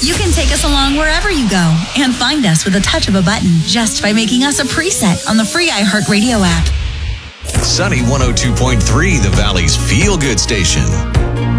You can take us along wherever you go and find us with a touch of a button just by making us a preset on the free iHeartRadio app. Sunny 102.3, the Valley's feel-good station.